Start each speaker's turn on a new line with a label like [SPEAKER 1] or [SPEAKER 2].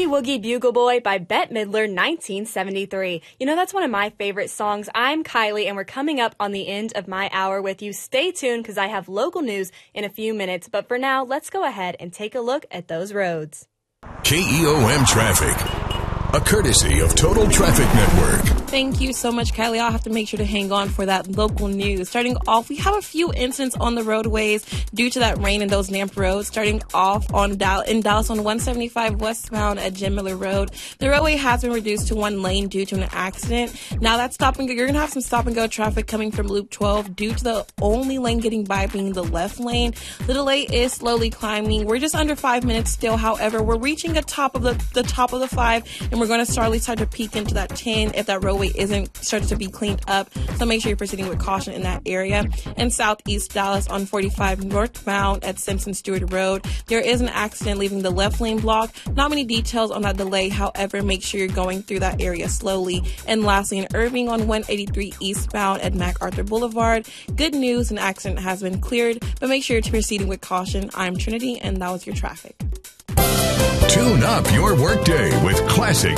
[SPEAKER 1] Boogie Woogie Bugle Boy by Bette Midler, 1973. You know, that's one of my favorite songs. I'm Kylie, and we're coming up on the end of my hour with you. Stay tuned, because I have local news in a few minutes. But for now, let's go ahead and take a look at those roads.
[SPEAKER 2] KEOM Traffic, a courtesy of Total Traffic Network.
[SPEAKER 3] Thank you so much, Kylie. I'll have to make sure to hang on for that local news. Starting off, we have a few incidents on the roadways due to that rain and those damp roads. Starting off in Dallas on 175 westbound at Jim Miller Road. The roadway has been reduced to one lane due to an accident. Now that's stop and go. You're going to have some stop and go traffic coming from Loop 12 due to the only lane getting by being the left lane. The delay is slowly climbing. We're just under 5 minutes still. However, we're reaching the top of the 5, and we're going to start to peak into that 10 if that roadway isn't started to be cleaned up. So make sure you're proceeding with caution in that area. In Southeast Dallas on 45 northbound at Simpson Stewart Road, there is an accident leaving the left lane blocked. Not many details on that delay. However, make sure you're going through that area slowly. And lastly, in Irving on 183 eastbound at MacArthur Boulevard, good news, an accident has been cleared, but make sure you're proceeding with caution. I'm Trinity, and that was your traffic.
[SPEAKER 2] Tune up your workday with classic